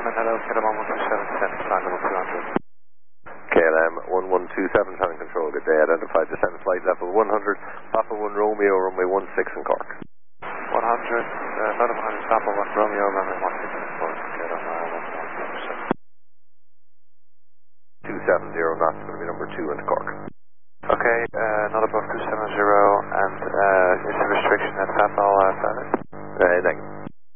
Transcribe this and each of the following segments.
hello, KLM 1127, descend flight level 200. KLM 1127, Shannon Control, good day, identified descent flight level 100, Papa 1 Romeo, runway 16 in Cork. 100, not 100, Papa 1 Romeo, runway 16 in Cork, KLM 1127. 270 knots, going to be number 2 into Cork. Okay, not above 270, and is the restriction at Papa valid? Negative.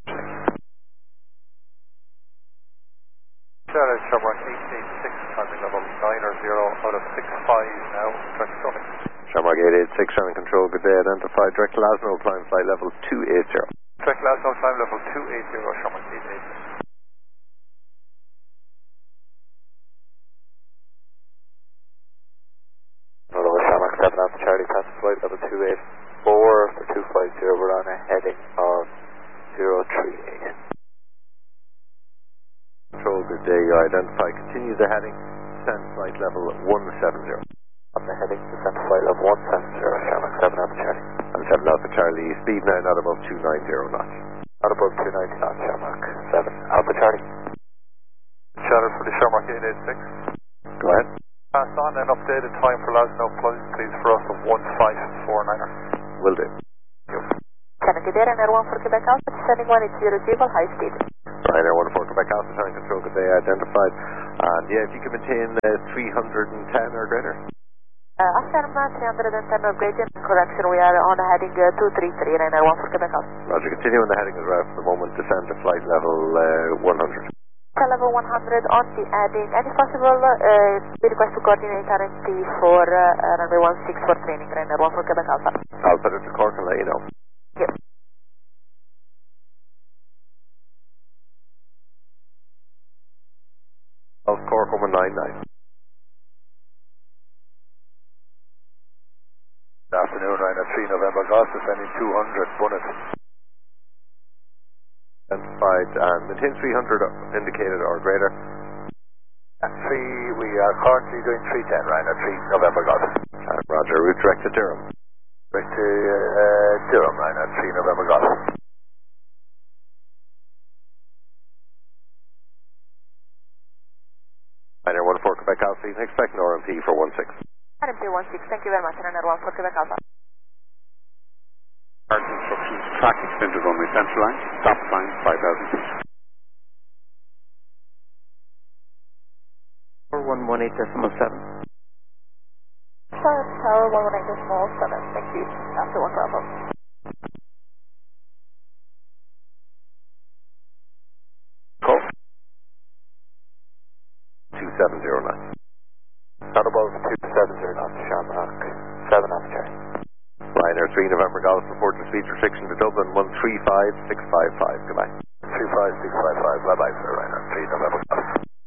Charlotte, Shamrock 886, climbing level 9 or 0 out of 65 now, direct traffic. Shamrock 886, Shannon Control, good day, identified direct Lasno, climb flight level 280. Direct Lasno, climb level 280, Shamrock 886. Hello, Shamrock 7 Alpha Charlie, pass flight level 284 for 250, we're on a heading of 038. Control, good day, you identify, continue the heading, descend flight level 170. On the heading, descend flight level 170, Shamrock 7 Alpha Charlie. And 7 Alpha Charlie, speed now not above 290 knots. Not above 290 knots, Shamrock 7 Alpha Charlie. Charlotte for the Shamrock 886. Go ahead. Pass on an updated time for Lasno, please, for us of 1549er. Will do. Shannon, good day, Ryanair 1 for Quebec Alpha, descending 1800, high speed. Ryanair 14 Quebec Alpha, Shannon Control, good day, identified. And yeah, if you can maintain 310 or greater. Affirm 310 or greater, correction, we are on heading 233, Ryanair 1 for Quebec Alpha. Roger, continue on the heading as well for the moment, descend to flight level 100. Level 100 on the heading, and if possible, we request to coordinate RNT for runway 16 for training, Ryanair 1 for Quebec Alpha. I'll put it to Cork and let you know. Yep. Cork 199. Good afternoon, Ryanair 3 November Golf, descending 200, Bunnet. Identified and maintain 300 indicated or greater. We are currently doing 310, Ryanair 3 November Golf. Roger, route direct to Durham. Direct to Durham, Ryanair 3 November Golf. Ryanair 14 Quebec Alpha, you can expect an RMP for 16. RMP 16, thank you very much, Ryanair 1 for Quebec Alpha. Our instructions, track extended runway central line, stop line 5,000 feet. 118.7. Charlotte Tower 118.7, thank you, after 1 Bravo. Call. 270 knots. Not above 270 knots, Shamrock 7 Alpha Charlie. Ryanair 3 November Golf, report to speed restriction to Dublin 135655. Goodbye. 35655, bye-bye, sir, Ryanair 3 November Golf.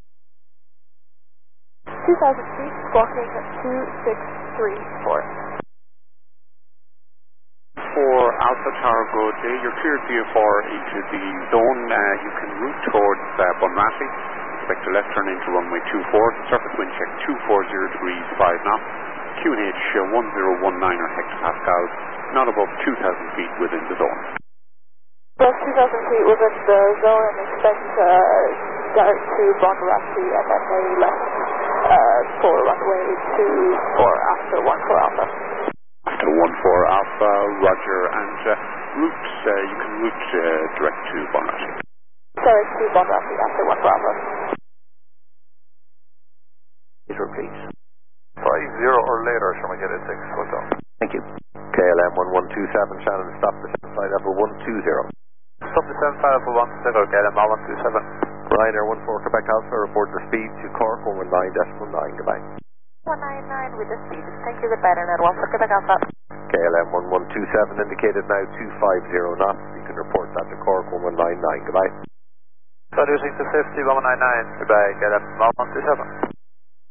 2,000 feet, squawking 2634. For Alpha Tower, good day. You're cleared VFR into the zone. You can route towards Bunratty. Expect a left turn into runway 24. Surface wind check 240 degrees 5 knots. QNH 1019 hectopascals. Not above 2,000 feet within the zone. Above 2,000 feet within the zone, and expect start to Bunratty and then a left for runway 24 after 14 Alpha. After 14 Alpha, Roger, and route, you can route direct to Bunratty. Sorry, to Bunratty after 14 Alpha. Please repeat. 50 or later, Shamrock 886, hold on. Thank you. KLM 1127, Shannon, stop descent flight level 120. Stop descent flight level 120, KLM 1127. Ryanair 14 Quebec Alpha, report the speed to Cork 119.9, goodbye. 199 with the speed, thank you, goodbye, Ryanair 1 for Quebec Alpha. KLM 1127, indicated now 250 knots, you can report that to Cork 1199, goodbye. So using 250, 199, goodbye, KLM 1127.